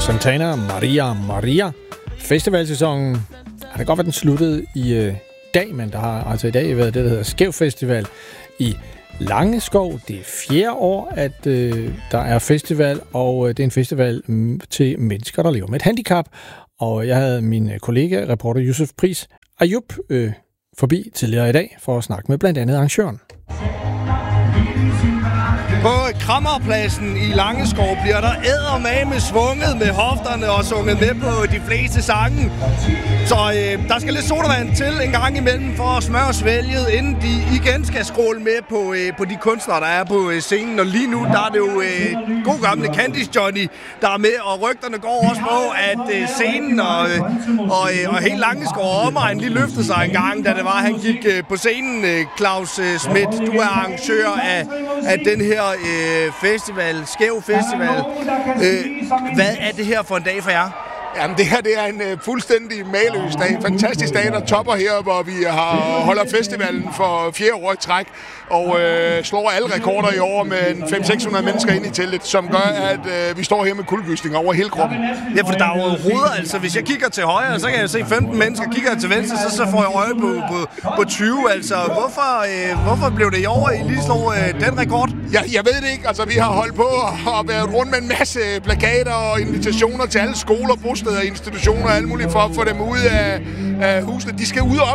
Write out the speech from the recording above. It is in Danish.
Santana, Maria Maria. Festivalsæsonen har det godt været, den sluttede i dag, men der har altså i dag været det, der hedder Skæv Festival i Langeskov. Det er 4. år, at der er festival, og det er en festival til mennesker, der lever med et handicap. Og jeg havde min kollega, reporter Yusuf Pris Ayub, forbi tidligere i dag for at snakke med blandt andet arrangøren. På Krammerpladsen i Langeskov bliver der eddermame svunget med hofterne og sunget med på de fleste sange. Så der skal lidt sodavand til en gang imellem for at smøre svælget, inden de igen skal scrolle med på de kunstnere, der er på scenen. Og lige nu, der er det jo god gamle Candice Johnny, der er med, og rygterne går også på, at scenen og helt Langeskov og omegn lige løftede sig en gang, da det var, han gik på scenen. Claus Schmidt, du er arrangør af den her festival, Skæv Festival. Hvad er det her for en dag for jer? Jamen, det her det er en fuldstændig mageløs dag. Fantastisk dag, der topper her, hvor vi holder festivalen for 4. år i træk og slår alle rekorder i år med 500-600 mennesker ind i teltet, som gør, at vi står her med kuldegysning over hele kroppen. Ja, for der er jo hoveder, altså hvis jeg kigger til højre, så kan jeg se 15 mennesker, kigger jeg til venstre, så får jeg øje på 20, altså hvorfor blev det i år, I lige slog den rekord? Jeg ved det ikke, altså vi har holdt på og været rundt med en masse plakater og invitationer til alle skoler, bosteder, institutioner og alt muligt for at få dem ud af husene. De skal ud og